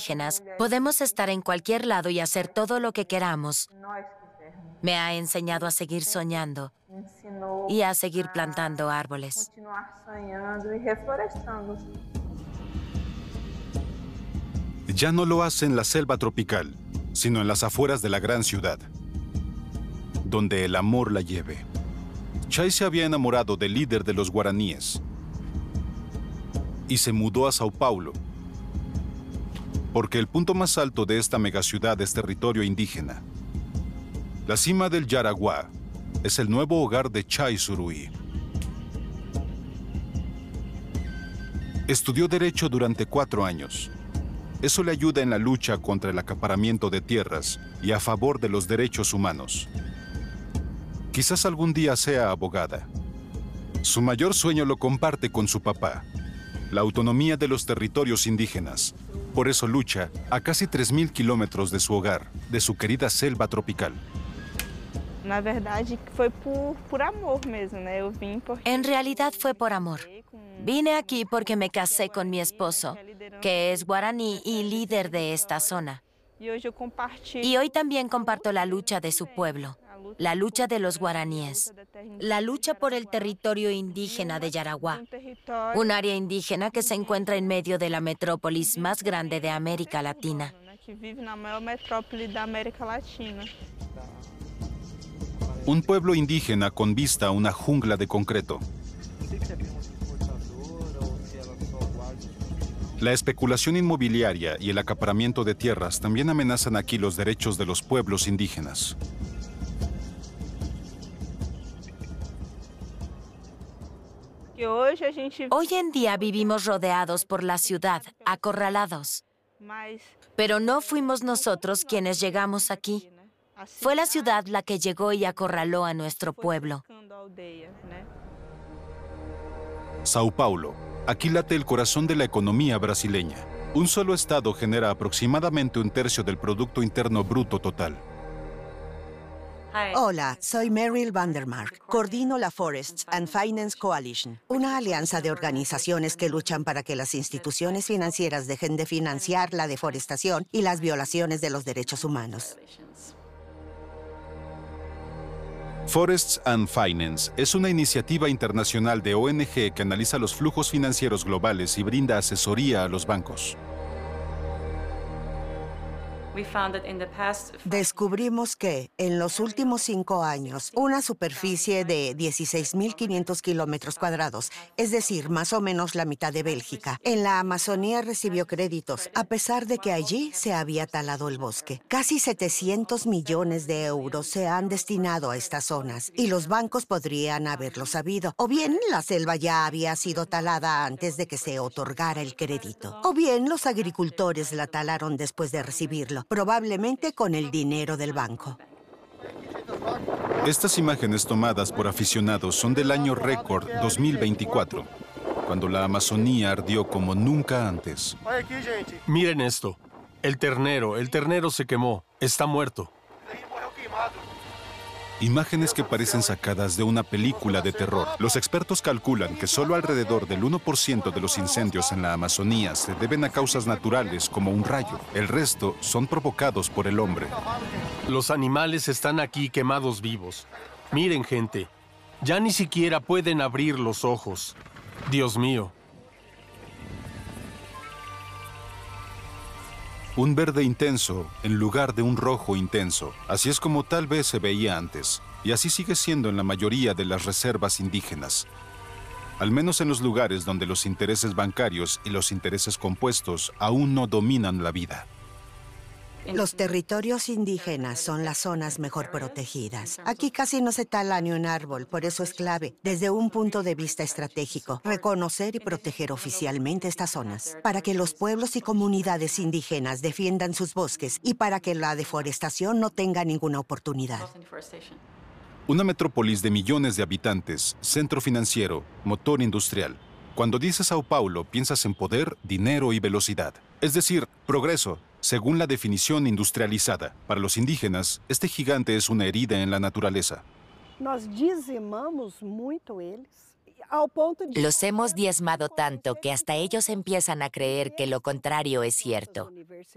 indígenas, podemos estar en cualquier lado y hacer todo lo que queramos. Me ha enseñado a seguir soñando y a seguir plantando árboles. Ya no lo hace en la selva tropical, sino en las afueras de la gran ciudad, donde el amor la lleve. Chay se había enamorado del líder de los guaraníes y se mudó a Sao Paulo, porque el punto más alto de esta megaciudad es territorio indígena. La cima del Jaraguá es el nuevo hogar de Chay Suruí. Estudió Derecho durante 4 años. Eso le ayuda en la lucha contra el acaparamiento de tierras y a favor de los derechos humanos. Quizás algún día sea abogada. Su mayor sueño lo comparte con su papá, la autonomía de los territorios indígenas. Por eso lucha a casi 3.000 kilómetros de su hogar, de su querida selva tropical. Na verdade, fue por amor mesmo, né? Eu vim porque... En realidad fue por amor. Vine aquí porque me casé con mi esposo, que es guaraní y líder de esta zona. Y hoy también comparto la lucha de su pueblo, la lucha de los guaraníes, la lucha por el territorio indígena de Jaraguá, un área indígena que se encuentra en medio de la metrópolis más grande de América Latina. Que vive na maior metrópole da América Latina. Un pueblo indígena con vista a una jungla de concreto. La especulación inmobiliaria y el acaparamiento de tierras también amenazan aquí los derechos de los pueblos indígenas. Hoy en día vivimos rodeados por la ciudad, acorralados. Pero no fuimos nosotros quienes llegamos aquí. Fue la ciudad la que llegó y acorraló a nuestro pueblo. Sao Paulo. Aquí late el corazón de la economía brasileña. Un solo estado genera aproximadamente 1/3 del Producto Interno Bruto total. Hola, soy Meryl Vandermark. Coordino la Forests and Finance Coalition, una alianza de organizaciones que luchan para que las instituciones financieras dejen de financiar la deforestación y las violaciones de los derechos humanos. Forests and Finance es una iniciativa internacional de ONG que analiza los flujos financieros globales y brinda asesoría a los bancos. Descubrimos que, en los últimos 5 años, una superficie de 16.500 kilómetros cuadrados, es decir, más o menos la mitad de Bélgica, en la Amazonía recibió créditos, a pesar de que allí se había talado el bosque. Casi 700 millones de euros se han destinado a estas zonas, y los bancos podrían haberlo sabido. O bien, la selva ya había sido talada antes de que se otorgara el crédito. O bien, los agricultores la talaron después de recibirlo, probablemente con el dinero del banco. Estas imágenes tomadas por aficionados son del año récord 2024, cuando la Amazonía ardió como nunca antes. Miren esto. El ternero se quemó. Está muerto. Imágenes que parecen sacadas de una película de terror. Los expertos calculan que solo alrededor del 1% de los incendios en la Amazonía se deben a causas naturales como un rayo. El resto son provocados por el hombre. Los animales están aquí quemados vivos. Miren, gente. Ya ni siquiera pueden abrir los ojos. Dios mío. Un verde intenso en lugar de un rojo intenso. Así es como tal vez se veía antes. Y así sigue siendo en la mayoría de las reservas indígenas. Al menos en los lugares donde los intereses bancarios y los intereses compuestos aún no dominan la vida. Los territorios indígenas son las zonas mejor protegidas. Aquí casi no se tala ni un árbol, por eso es clave, desde un punto de vista estratégico, reconocer y proteger oficialmente estas zonas, para que los pueblos y comunidades indígenas defiendan sus bosques y para que la deforestación no tenga ninguna oportunidad. Una metrópolis de millones de habitantes, centro financiero, motor industrial. Cuando dices Sao Paulo, piensas en poder, dinero y velocidad. Es decir, progreso, según la definición industrializada. Para los indígenas, este gigante es una herida en la naturaleza. Los hemos diezmado tanto que hasta ellos empiezan a creer que lo contrario es cierto.